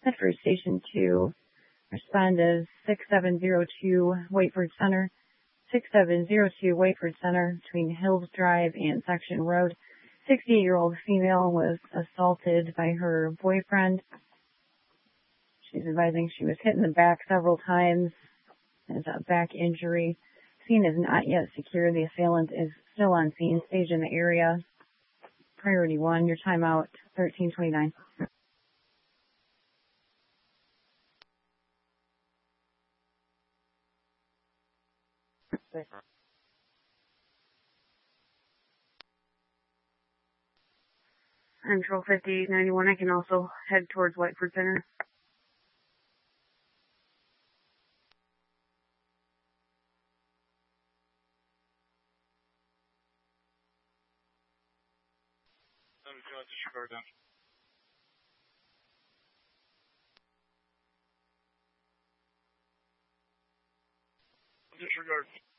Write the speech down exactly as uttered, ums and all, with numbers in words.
Medford Station two. Respond is six seven zero two Whiteford Center. six seven zero two Whiteford Center between Hills Drive and Section Road. sixty-eight-year-old female was assaulted by her boyfriend. She's advising she was hit in the back several times. Has a back injury. Scene is not yet secure. The assailant is still on scene, staged in the area. Priority one, your timeout, thirteen twenty-nine. Control fifty-eight ninety-one, I can also head towards Whiteford Center. Disregard down. Disregard.